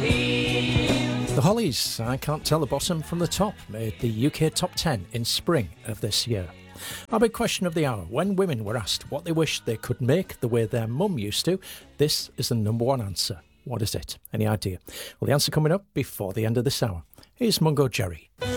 The Hollies, I Can't Tell the Bottom from the Top, made the UK Top 10 in spring of this year. Our big question of the hour: when women were asked what they wished they could make the way their mum used to, this is the number one answer. What is it? Any idea? Well, the answer coming up before the end of this hour. Here's Mungo Jerry.